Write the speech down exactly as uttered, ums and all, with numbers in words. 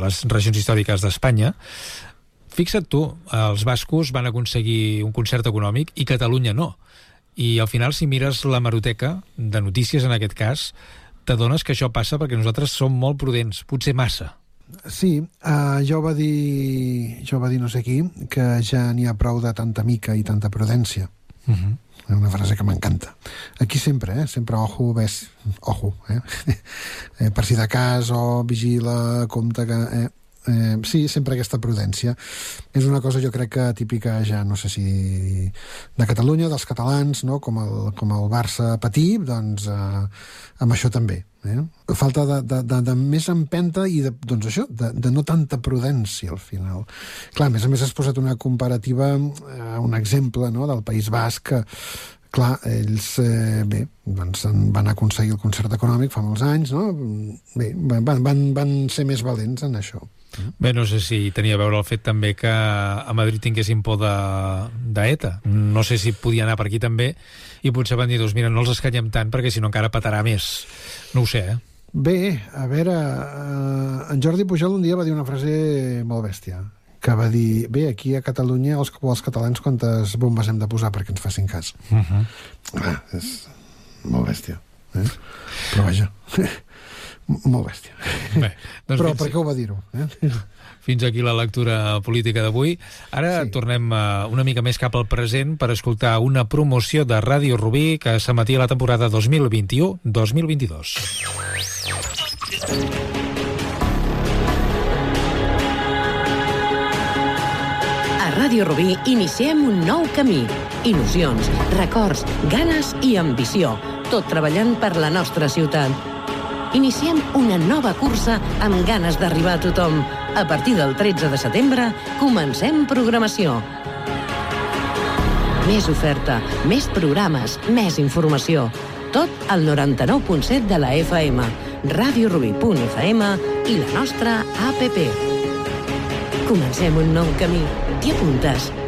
les regions històriques d'Espanya. Fixa't tu, els bascos van aconseguir un concert econòmic i Catalunya no. I al final, si mires l'hemeroteca de notícies en aquest cas, t'adones que això passa perquè nosaltres som molt prudents, potser massa. Sí, uh, ja ho va dir ja ho va dir no sé qui, que ja n'hi ha prou de tanta mica i tanta prudència. Uh-huh. És una frase que m'encanta. Aquí sempre, eh? Sempre ojo, ves, ojo, eh? eh per si de cas, o vigila, compte que... Eh? Eh, sí, sempre aquesta prudència. És una cosa, jo crec que típica ja, no sé si de Catalunya, dels catalans, no? com, el, com el Barça patí, doncs eh, amb això també. Eh? Falta de, de, de, de més empenta i de, doncs això, de, de no tanta prudència al final. Clar, a més a més has posat una comparativa, eh, un exemple, no? del País Basc, que clar, ells eh, bé, doncs van aconseguir el concert econòmic fa molts anys, no? Bé, van, van, van ser més valents en això. Bé, no sé si tenia a veure el fet també que a Madrid tinguessin por d'ETA. No sé si podia anar per aquí també i potser van dir, doncs mira, no els escanyem tant perquè si no encara petarà més. No ho sé, eh? Bé, a veure, eh, en Jordi Pujol un dia va dir una frase molt bèstia, que va dir, bé, aquí a Catalunya els, els catalans quantes bombes hem de posar perquè ens facin cas. Uh-huh. Ah, és molt bèstia. Eh? Però vaja, molt bèstia. Bé, doncs però fins... per què ho va dir-ho? Eh? Fins aquí la lectura política d'avui. Ara sí. Tornem uh, una mica més cap al present per escoltar una promoció de Ràdio Rubí que s'emetia la temporada dos mil vint-i-u dos mil vint-i-dos. A Ràdio Rubí iniciem un nou camí. Il·lusions, records, ganes i ambició. Tot treballant per la nostra ciutat. Iniciem una nova cursa amb ganes d'arribar a tothom. A partir del tretze de setembre, comencem programació. Més oferta, més programes, més informació. Tot al noranta-nou punt set de la F M, ràdio rubí punt f m i la nostra app. Comencem un nou camí. T'hi apuntes?